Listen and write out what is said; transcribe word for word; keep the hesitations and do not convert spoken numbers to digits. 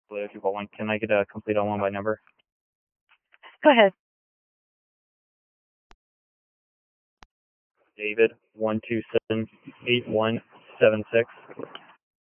Toledo two four one, can I get a complete on one by number? Go ahead. David one two seven eight one seven six.